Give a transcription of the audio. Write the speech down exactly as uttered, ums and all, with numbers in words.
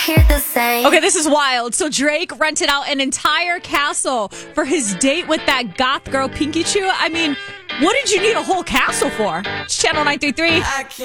hear the same. Okay, this is wild. So Drake rented out an entire castle for his date with that goth girl, Pinky Chew. I mean, what did you need a whole castle for? It's Channel nine three three.